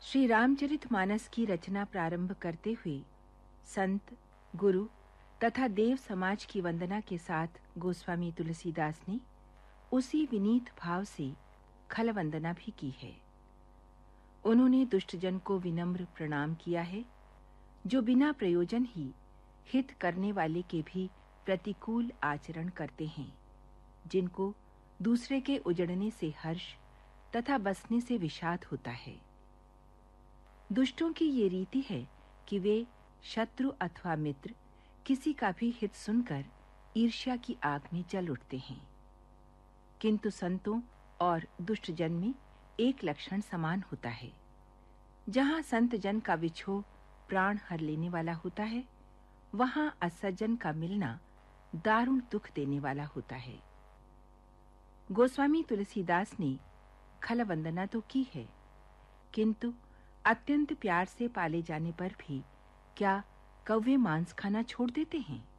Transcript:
श्री रामचरितमानस की रचना प्रारंभ करते हुए संत, गुरु तथा देव समाज की वंदना के साथ गोस्वामी तुलसीदास ने उसी विनीत भाव से खल वंदना भी की है। उन्होंने दुष्टजन को विनम्र प्रणाम किया है, जो बिना प्रयोजन ही हित करने वाले के भी प्रतिकूल आचरण करते हैं, जिनको दूसरे के उजड़ने से हर्ष तथा बसने से विषाद होता है। दुष्टों की ये रीति है कि वे शत्रु अथवा मित्र किसी का भी हित सुनकर ईर्ष्या की आग में जल उठते हैं, किंतु संतों और दुष्टजन में एक लक्षण समान होता है। जहां संत जन का विछोह प्राण हर लेने वाला होता है, वहां असज्जन का मिलना दारुण दुख देने वाला होता है। गोस्वामी तुलसीदास ने खल वंदना तो की है, किंतु अत्यंत प्यार से पाले जाने पर भी क्या कौवे मांस खाना छोड़ देते हैं?